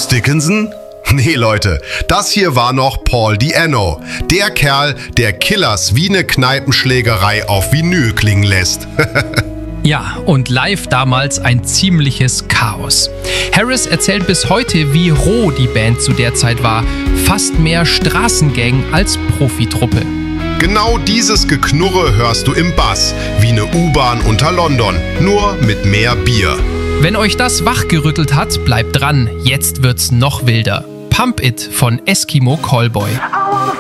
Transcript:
Bruce Dickinson? Nee, Leute, das hier war noch Paul Di'Anno. Der Kerl, der Killers wie eine Kneipenschlägerei auf Vinyl klingen lässt. Ja, und live damals ein ziemliches Chaos. Harris erzählt bis heute, wie roh die Band zu der Zeit war. Fast mehr Straßengang als Profitruppe. Genau dieses Geknurre hörst du im Bass, wie eine U-Bahn unter London, nur mit mehr Bier. Wenn euch das wachgerüttelt hat, bleibt dran, jetzt wird's noch wilder. Pump It von Eskimo Callboy.